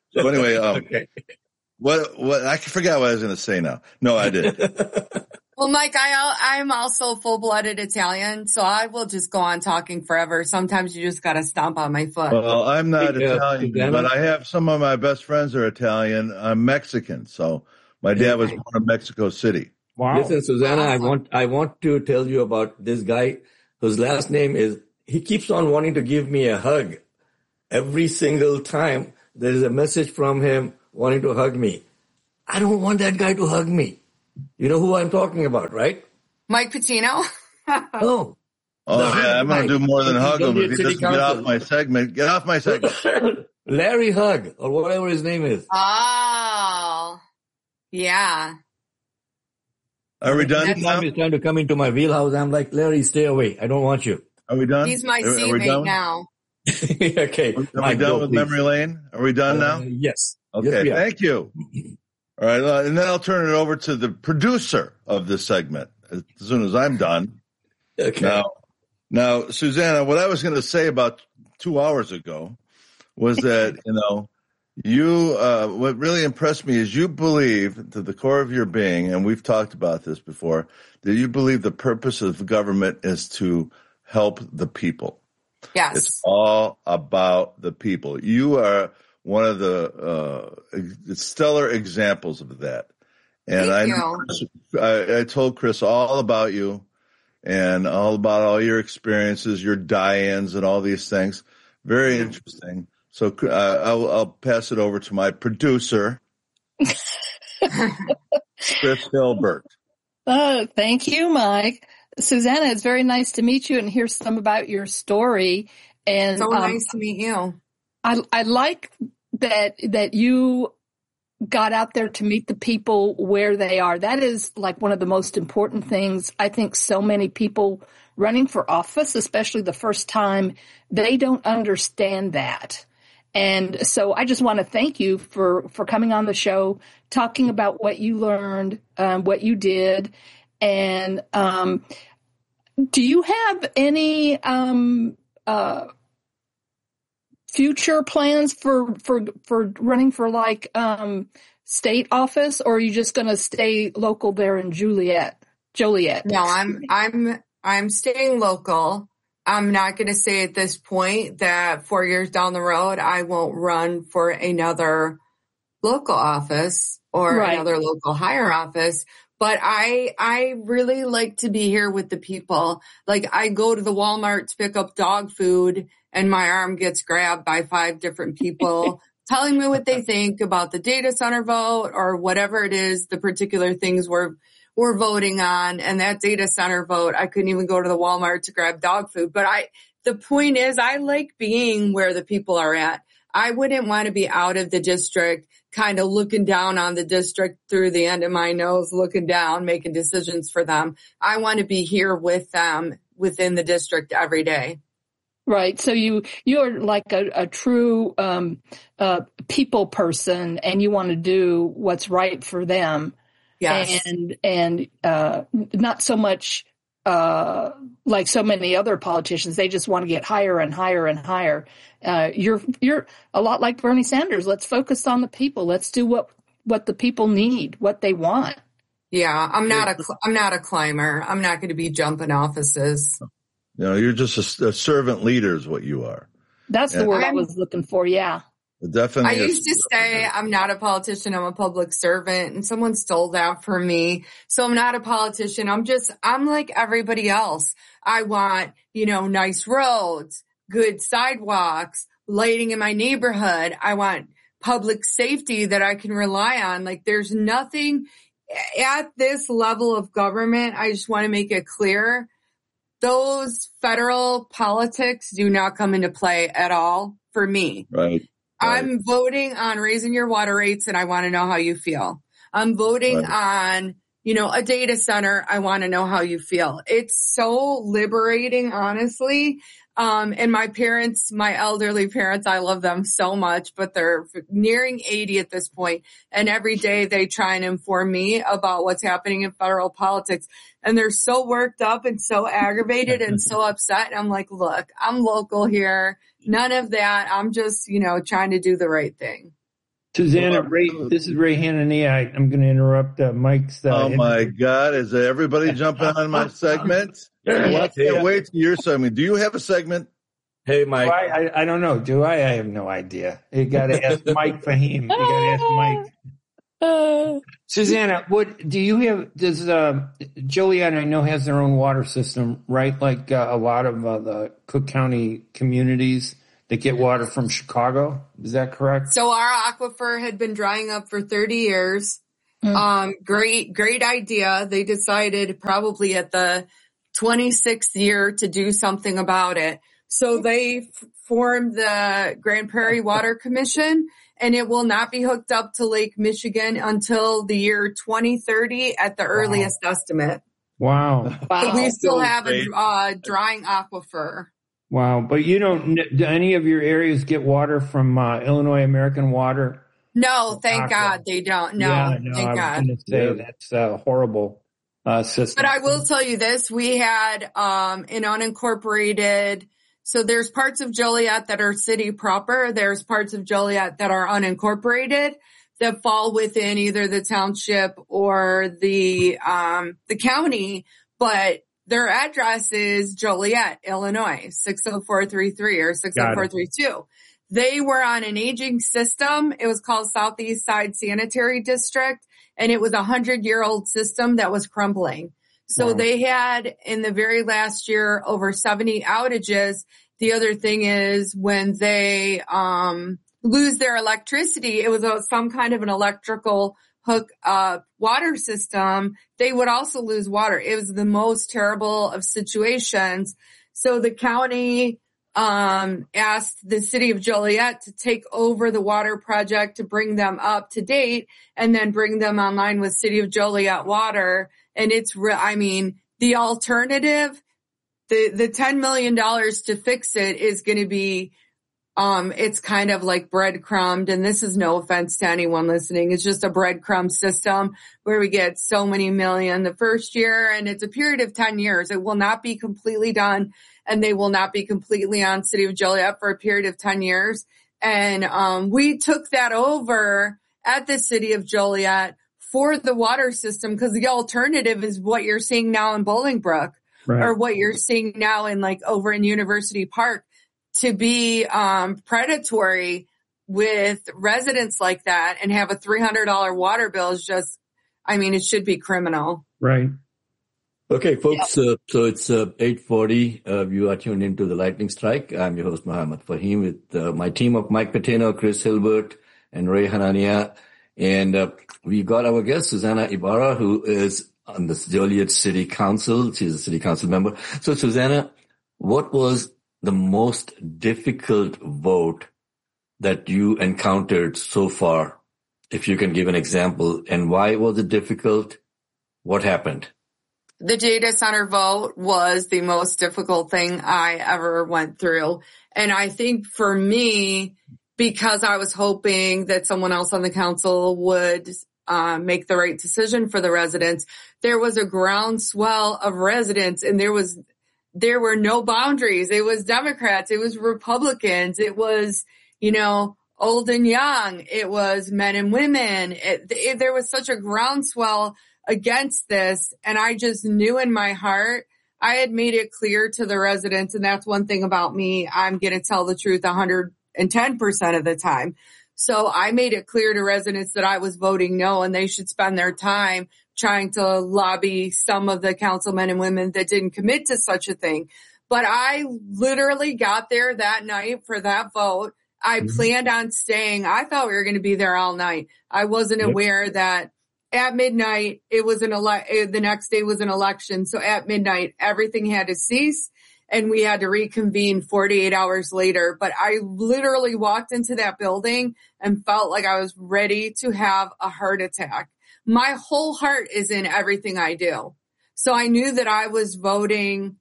So anyway, um, okay. what, what, I forgot what I was going to say now. No, I did. Well, Mike, I, I'm also full-blooded Italian, so I will just go on talking forever. Sometimes you just got to stomp on my foot. Well, I'm not Yeah, Italian, yeah. but I have some of my best friends are Italian. I'm Mexican, so my dad was born in Mexico City. Wow. Listen, Susanna, I want I want to tell you about this guy whose last name is, he keeps on wanting to give me a hug. Every single time there is a message from him wanting to hug me. I don't want that guy to hug me. You know who I'm talking about, right? Mike Patino? Oh. Oh, yeah, I'm going to do more than hug him if he City doesn't get Council. off my segment. Get off my segment. Larry Hug, or whatever his name is. Oh, yeah. Are we done Every now? time he's trying to come into my wheelhouse, I'm like, Larry, stay away. I don't want you. Are we done? He's my Are- are we seatmate done? now. Okay. Are we Mike, done go, with please. memory lane? Are we done Uh, now? yes. Okay, Yes, we are. thank you. All right, uh, and then I'll turn it over to the producer of this segment as soon as I'm done. Okay. Now, now, Susanna, what I was going to say about two hours ago was that, you know, you, uh, what really impressed me is you believe to the core of your being, and we've talked about this before, that you believe the purpose of government is to help the people. Yes. It's all about the people. You are one of the uh, ex- stellar examples of that. And Thank I, you. know Chris, I, I told Chris all about you and all about all your experiences, your die-ins and all these things. Very interesting. So uh, I'll, I'll pass it over to my producer, Chris Hilbert. Oh, thank you, Mike. Susanna, it's very nice to meet you and hear some about your story. And So um, nice to meet you. I, I like that that you got out there to meet the people where they are. That is like one of the most important things. I think so many people running for office, especially the first time, they don't understand that. And so I just want to thank you for, for coming on the show, talking about what you learned, um, what you did. And um, do you have any um, uh, future plans for, for, for running for like um, state office, or are you just going to stay local there in Juliet? Joliet? No, I'm, I'm, I'm staying local. I'm not going to say at this point that four years down the road, I won't run for another local office or Right. another local higher office. But I, I really like to be here with the people. Like I go to the Walmart to pick up dog food and my arm gets grabbed by five different people telling me what they think about the data center vote or whatever it is, the particular things we're we're voting on. And that data center vote, I couldn't even go to the Walmart to grab dog food. But I, the point is, I like being where the people are at. I wouldn't want to be out of the district, kind of looking down on the district through the end of my nose, looking down, making decisions for them. I want to be here with them within the district every day. Right. So you, you're like a, a true um, uh, people person, and you want to do what's right for them. Yes. And, and uh, not so much uh, like so many other politicians. They just want to get higher and higher and higher. Uh, you're, you're a lot like Bernie Sanders. Let's focus on the people. Let's do what, what the people need, what they want. Yeah. I'm not a, I'm not a climber. I'm not going to be jumping offices. You know, you're just a, a servant leader is what you are. That's the Yeah. word I was looking for. Yeah. Definitely. I a- used to say I'm not a politician, I'm a public servant, and someone stole that from me. So I'm not a politician. I'm just, I'm like everybody else. I want, you know, nice roads, good sidewalks, lighting in my neighborhood. I want public safety that I can rely on. Like there's nothing at this level of government. I just want to make it clear. Those federal politics do not come into play at all for me. Right. I'm voting on raising your water rates and I want to know how you feel. I'm voting Right. on, you know, a data center. I want to know how you feel. It's so liberating, honestly. Um, and my parents, my elderly parents, I love them so much, but they're nearing eighty at this point. And every day they try and inform me about what's happening in federal politics. And they're so worked up and so aggravated and so upset. And I'm like, look, I'm local here. None of that. I'm just, you know, trying to do the right thing. Susanna, Ray, this is Ray Hanania. I, I'm going to interrupt uh, Mike's. Uh, oh my God! Is everybody jumping on my segment? I can't wait to your segment. Do you have a segment? Hey, Mike. Oh, I, I, I don't know. Do I? I have no idea. You got to ask Mike Fahim. You got to ask Mike. Uh, Susanna, what do you have? Does uh, Joliet, I know, has their own water system, right? Like uh, a lot of uh, the Cook County communities that get water from Chicago. Is that correct? So our aquifer had been drying up for thirty years. Mm. Um, great, great idea. They decided probably at the twenty-sixth year to do something about it. So they f- formed the Grand Prairie Water Commission, and it will not be hooked up to Lake Michigan until the year twenty thirty at the earliest wow. estimate. Wow. wow. So we still have a uh, drying aquifer. Wow. But you don't, do any of your areas get water from uh, Illinois American Water? No, thank Aqua. God they don't. No, yeah, no thank I God. was going to say yeah. that's a horrible uh, system. But I will tell you this. We had um, an unincorporated, so there's parts of Joliet that are city proper. There's parts of Joliet that are unincorporated that fall within either the township or the um, the county, but their address is Joliet, Illinois, six oh four three three or six oh four three two. They were on an aging system. It was called Southeast Side Sanitary District, and it was a hundred-year-old system that was crumbling. So wow. they had, in the very last year, over seventy outages. The other thing is when they um lose their electricity, it was a, some kind of an electrical hook uh water system, they would also lose water. It was the most terrible of situations. So the county um asked the city of Joliet to take over the water project to bring them up to date and then bring them online with City of Joliet water. And it's re- I mean, the alternative, the the ten million dollars to fix it is going to be Um, it's kind of like breadcrumbed, and this is no offense to anyone listening. It's just a breadcrumb system where we get so many million the first year, and it's a period of ten years. It will not be completely done, and they will not be completely on City of Joliet for a period of ten years. And um, we took that over at the City of Joliet for the water system because the alternative is what you're seeing now in Bolingbrook right. or what you're seeing now in like over in University Park. To be um predatory with residents like that and have a three hundred dollars water bill is just, I mean, it should be criminal. Right. Okay, folks, yeah. uh, so it's uh, eight forty. Uh, you are tuned into the Lightning Strike. I'm your host, Muhammad Fahim, with uh, my team of Mike Patino, Chris Hilbert, and Ray Hanania. And uh, we got our guest, Susanna Ibarra, who is on the Joliet City Council. She's a city council member. So, Susanna, what was the most difficult vote that you encountered so far, if you can give an example, and why was it difficult? What happened? The data center vote was the most difficult thing I ever went through. And I think for me, because I was hoping that someone else on the council would uh, make the right decision for the residents, there was a groundswell of residents, and there was There were no boundaries. It was Democrats. It was Republicans. It was, you know, old and young. It was men and women. It, it, there was such a groundswell against this. And I just knew in my heart, I had made it clear to the residents. And that's one thing about me. I'm going to tell the truth one hundred ten percent of the time. So I made it clear to residents that I was voting no, and they should spend their time trying to lobby some of the councilmen and women that didn't commit to such a thing. But I literally got there that night for that vote. I mm-hmm. planned on staying. I thought we were going to be there all night. I wasn't yep. aware that at midnight, it was an ele- the next day was an election. So at midnight, everything had to cease and we had to reconvene forty-eight hours later. But I literally walked into that building and felt like I was ready to have a heart attack. My whole heart is in everything I do. So I knew that I was voting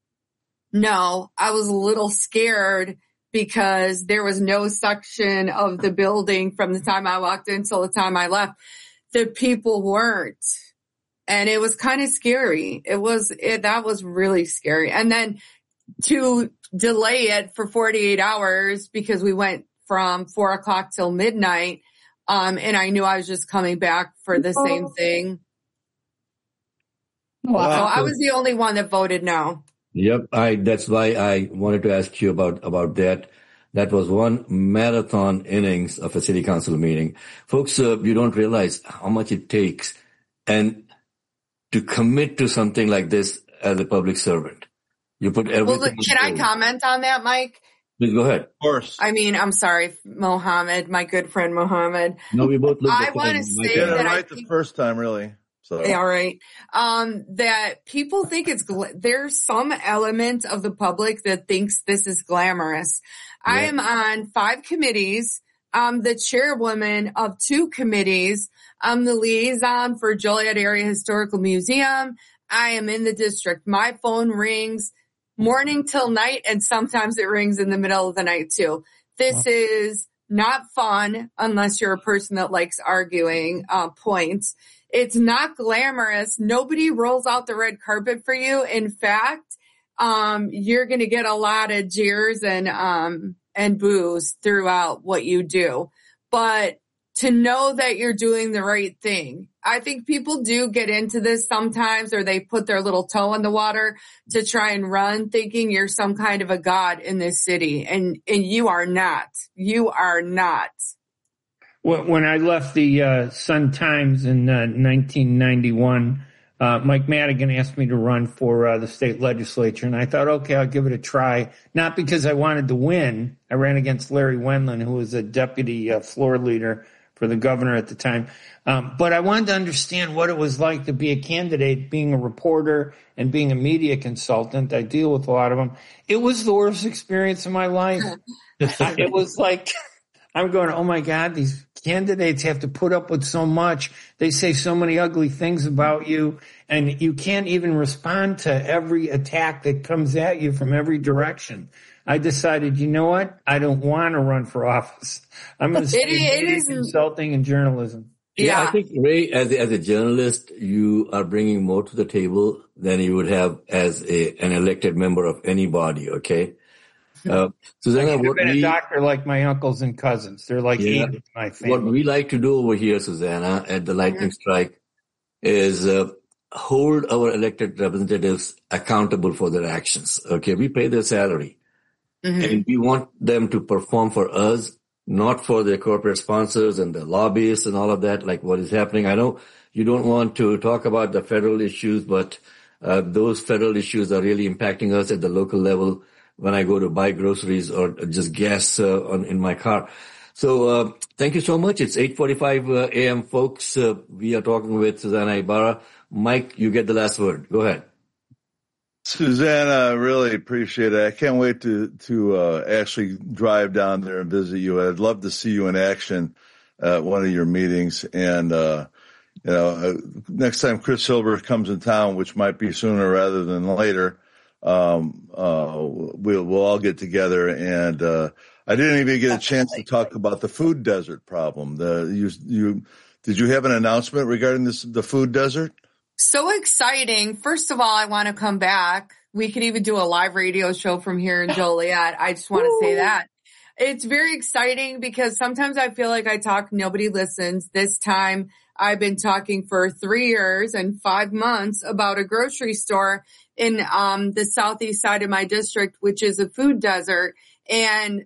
no. I was a little scared because there was no section of the building from the time I walked in till the time I left. The people weren't. And it was kind of scary. It was, it, that was really scary. And then to delay it for forty-eight hours because we went from four o'clock till midnight. Um, and I knew I was just coming back for the same thing. Wow. So I was the only one that voted no. Yep. I, that's why I wanted to ask you about, about that. That was one marathon innings of a city council meeting. Folks, uh, you don't realize how much it takes and to commit to something like this as a public servant. You put everything. Well, can I comment on that, Mike? Please go ahead. Of course. I mean, I'm sorry, Mohammed, my good friend Mohammed. No, we both look I want to say You did that it right I think, the first time, really. So. yeah, all right. Um, that people think it's, gl- there's some element of the public that thinks this is glamorous. Yeah. I am on five committees. I'm the chairwoman of two committees. I'm the liaison for Joliet Area Historical Museum. I am in the district. My phone rings morning till night, and sometimes it rings in the middle of the night too. This wow. is not fun unless you're a person that likes arguing uh, points. It's not glamorous. Nobody rolls out the red carpet for you. In fact, um, you're going to get a lot of jeers and, um, and boos throughout what you do. But to know that you're doing the right thing, I think people do get into this sometimes, or they put their little toe in the water to try and run thinking you're some kind of a god in this city. And, and you are not. You are not. When I left the uh, Sun-Times in uh, nineteen ninety-one, uh, Mike Madigan asked me to run for uh, the state legislature, and I thought, okay, I'll give it a try. Not because I wanted to win. I ran against Larry Wendland, who was a deputy uh, floor leader for the governor at the time. Um, but I wanted to understand what it was like to be a candidate, being a reporter and being a media consultant. I deal with a lot of them. It was the worst experience of my life. It was like, I'm going, oh my God, these candidates have to put up with so much. They say so many ugly things about you, and you can't even respond to every attack that comes at you from every direction. I decided, you know what? I don't want to run for office. I'm going to stay consulting and journalism. Yeah. yeah, I think, Ray, as a, as a journalist, you are bringing more to the table than you would have as a, an elected member of any body, okay? Uh, Susanna, I could have what been we, a doctor like my uncles and cousins. They're like yeah, eight in my family. What we like to do over here, Susanna, at the Lightning Strike is uh, hold our elected representatives accountable for their actions, okay? We pay their salary. Mm-hmm. And we want them to perform for us, not for their corporate sponsors and the lobbyists and all of that, like what is happening. I know you don't want to talk about the federal issues, but uh, those federal issues are really impacting us at the local level when I go to buy groceries or just gas uh, on, in my car. So uh, thank you so much. It's eight forty-five uh, a.m., folks. Uh, we are talking with Susanna Ibarra. Mike, you get the last word. Go ahead. Susanna, I really appreciate it. I can't wait to to uh, actually drive down there and visit you. I'd love to see you in action at one of your meetings. And, uh, you know, uh, next time Chris Silver comes in town, which might be sooner rather than later, um, uh, we'll, we'll all get together. And uh, I didn't even get a chance to talk about the food desert problem. The you you did you have an announcement regarding this the food desert? So exciting. First of all, I want to come back. We could even do a live radio show from here in Joliet. I just want to say that. It's very exciting because sometimes I feel like I talk, nobody listens. This time I've been talking for three years and five months about a grocery store in um the southeast side of my district, which is a food desert. And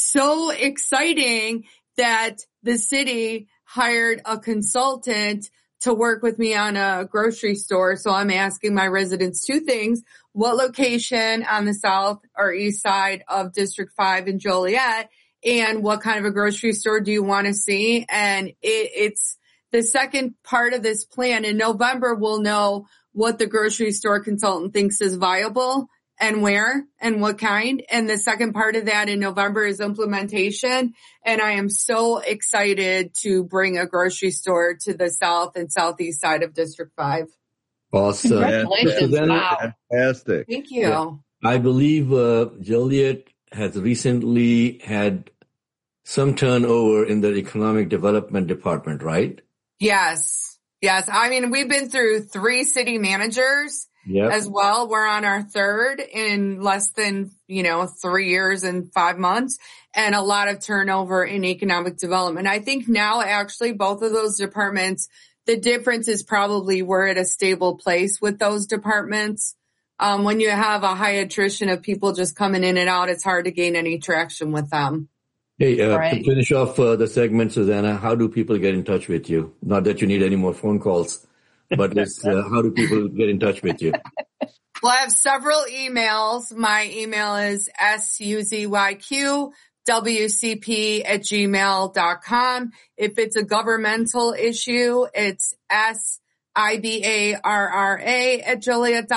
so exciting that the city hired a consultant to work with me on a grocery store. So I'm asking my residents two things. What location on the south or east side of District five in Joliet? And what kind of a grocery store do you want to see? And it, it's the second part of this plan. In November, we'll know what the grocery store consultant thinks is viable and where and what kind. And the second part of that in November is implementation. And I am so excited to bring a grocery store to the south and southeast side of District five. Awesome. Congratulations. Wow. Fantastic. Thank you. Yeah. I believe uh, Joliet has recently had some turnover in the economic development department, right? Yes. Yes. I mean, we've been through three city managers yep. as well. We're on our third in less than, you know, three years and five months and a lot of turnover in economic development. I think now actually both of those departments, the difference is probably we're at a stable place with those departments. Um, when you have a high attrition of people just coming in and out, it's hard to gain any traction with them. Hey, uh, right. to finish off uh, the segment, Susanna, how do people get in touch with you? Not that you need any more phone calls, but it's, uh, how do people get in touch with you? Well, I have several emails. My email is suzyq W C P at gmail dot com. If it's a governmental issue, it's S I B A R R A at Joliet dot com.